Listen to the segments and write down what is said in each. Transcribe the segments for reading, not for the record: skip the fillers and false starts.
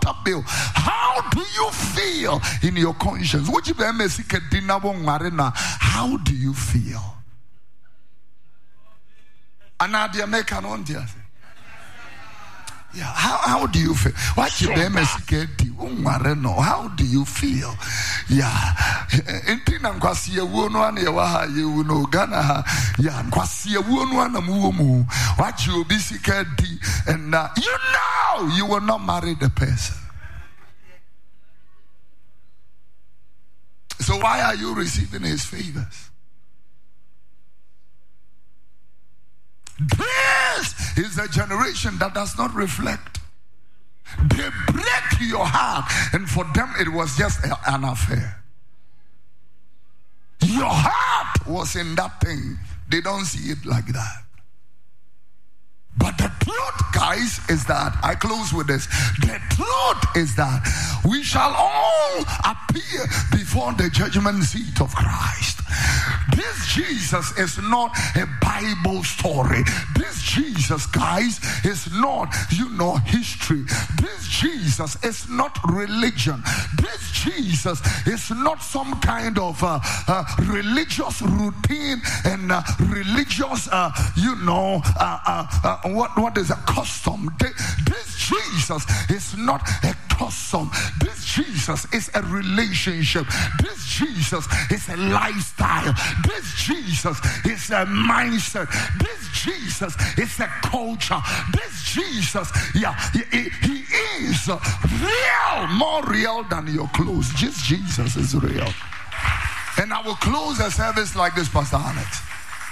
water bill. How do you feel in your conscience? How do you feel? Anadia make an on. Yeah, how do you feel? What you how do you feel? Yeah. Intina nkwasiye wono ane waha ye wono Ghana. Yeah, nkwasiye wono ana muomu. What you be sikedi and you know you will not marry the person. So why are you receiving his favors? This is a generation that does not reflect. They break your heart, and for them it was just an affair. Your heart was in that thing. They don't see it like that. But the truth, guys, is that, I close with this. The truth is that we shall all appear before the judgment seat of Christ. This Jesus is not a Bible story. This Jesus, guys, is not, history. This Jesus is not religion. This Jesus is not some kind of religious routine and religious, what is a custom? This Jesus is not a custom. This Jesus is a relationship. This Jesus is a lifestyle. This Jesus is a mindset. This Jesus is a culture. This Jesus, he is real, more real than your clothes. This Jesus is real. And I will close a service like this, Pastor Alex,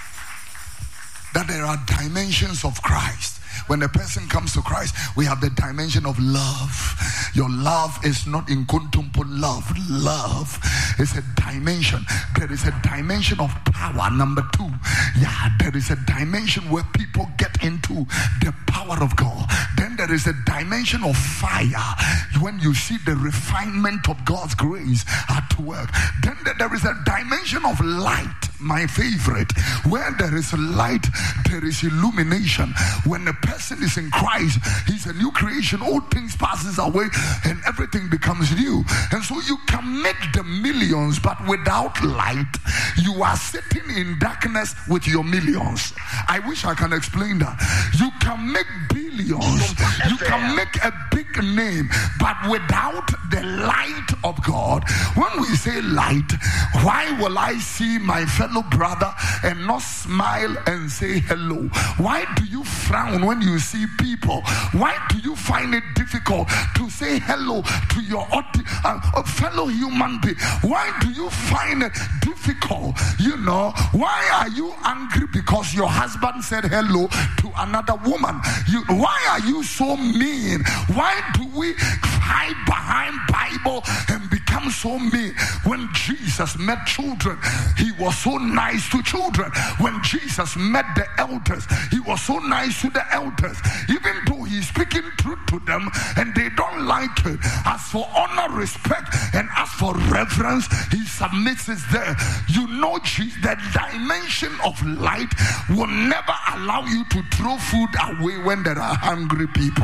that there are dimensions of Christ. When a person comes to Christ, we have the dimension of love. Your love is not in kuntumpo love. Love is a dimension. There is a dimension of power. Number 2, there is a dimension where people get into the power of God. Then there is a dimension of fire, when you see the refinement of God's grace at work. Then there is a dimension of light, my favorite. Where there is light, there is illumination. When a person is in Christ, he's a new creation. All things passes away and everything becomes new. And so you can make the millions, but without light, you are sitting in darkness with your millions. I wish I can explain that. You can make billions, you can make a big name, but without the light of God. When we say light, why will I see my fellow brother and not smile and say hello? Why do you frown when you see people? Why do you find it difficult to say hello to your fellow human being? Why do you find it difficult? Why are you angry because your husband said hello to another woman? Why are you so mean? Why do we hide behind Bible and become so mean? When Jesus met children, he was so nice to children. When Jesus met the elders, he was so nice to the elders. Even though he's speaking truth to them and they don't like it, as for honor, respect, and as for reverence, he submits it there. The dimension of light will never allow you to throw food away when there are hungry people.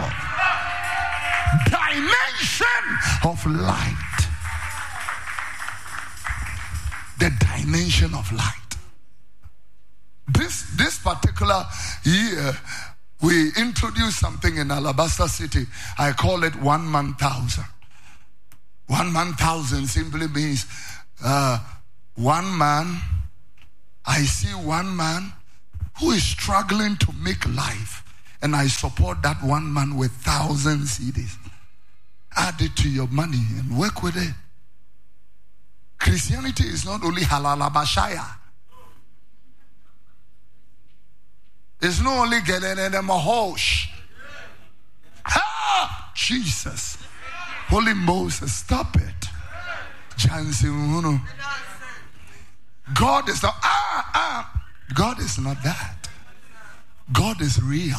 Dimension of light. The dimension of light. This particular year, we introduced something in Alabaster City. I call it 1 man 1,000. 1 man 1,000 simply means one man. I see one man who is struggling to make life, and I support that one man with 1,000 CDs. Add it to your money and work with it. Christianity is not only halalabashaya. It's not only getting in the mahosh. Jesus. Holy Moses, stop it. Jansen, God is not, God is not that. God is real.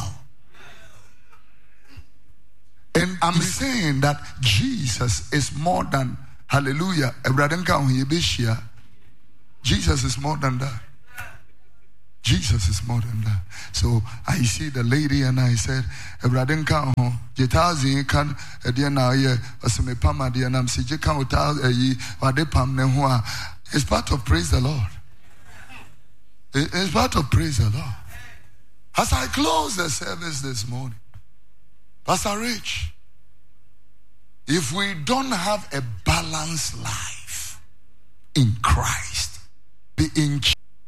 And I'm saying that Jesus is more than, hallelujah, Jesus is more than that. Jesus is more than that. So I see the lady and I said, Ebraden kan ho, jetazi kan dia na ye aseme pama dia na msije kan uta wade pam ne ho a. It's part of praise the Lord. It's part of praise the Lord. As I close the service this morning, Pastor Rich, if we don't have a balanced life in Christ, be in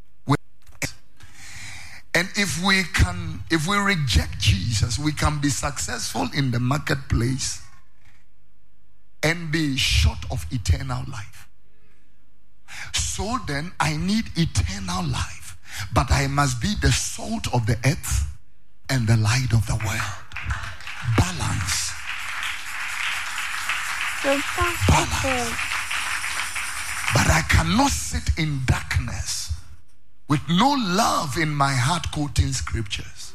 and if we reject Jesus, we can be successful in the marketplace and be short of eternal life. So then I need eternal life, but I must be the salt of the earth and the light of the world. Balance. Balance. But I cannot sit in darkness with no love in my heart quoting scriptures.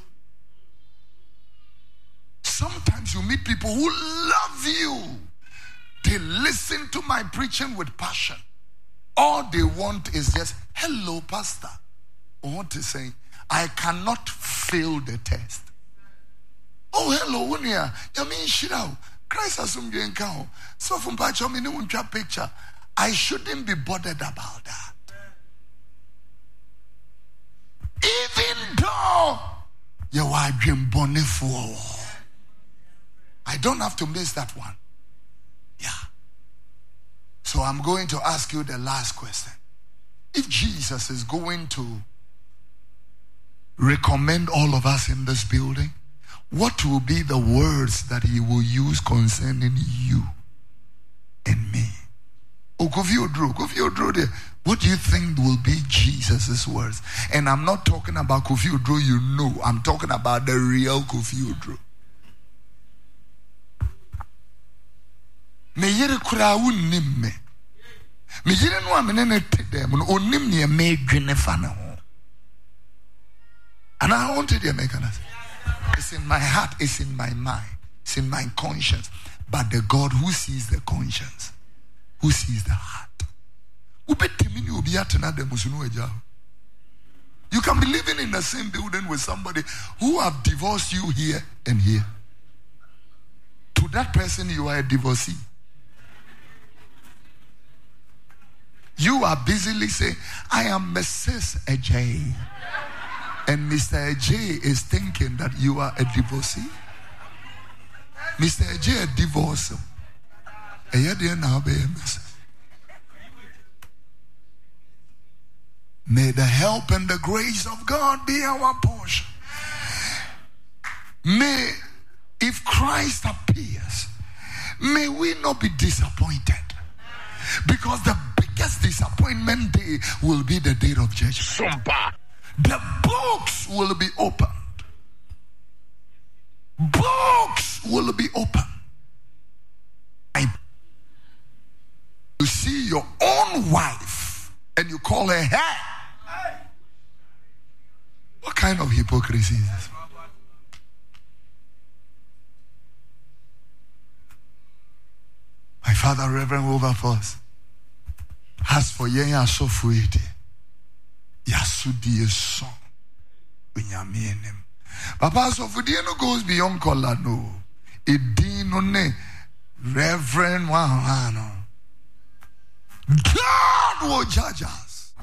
Sometimes you meet people who love you. They listen to my preaching with passion. All they want is just, hello, pastor. I want to say, I cannot fail the test. Oh, hello, Wunia. Yamin Shirao. Christ assumed you encounter. So from Pacho, picture. I shouldn't be bothered about that. Even though you are dream bonneful, I don't have to miss that one. Yeah. So I'm going to ask you the last question. If Jesus is going to recommend all of us in this building, what will be the words that he will use concerning you and me? Oh, Kofi Odro there. What do you think will be Jesus' words? And I'm not talking about Kofi Odro, you know. I'm talking about the real Kofi Odro. Me yere kura unnim me. Me yere no amene te dem no onim ne me dwene fa ne ho. And I wanted to make an answer. It's in my heart, it's in my mind, it's in my conscience. But the God who sees the conscience, who sees the heart. You can be living in the same building with somebody who have divorced you here and here. To that person, you are a divorcee. You are busily saying, I am Mrs. Ajay. And Mr. Ajay is thinking that you are a divorcee. Mr. Ajay, a divorce. May the help and the grace of God be our portion. May, if Christ appears, may we not be disappointed. Because the biggest disappointment day will be the day of judgment. The books will be opened. Books will be opened. You see your own wife and you call her hey. What kind of hypocrisy is this? My father, Reverend Wilberforce, has for Yenya so fruity. Yasudi is song. Papa so for no goes beyond color, no. It dino ne Reverend Wahano. God will judge us.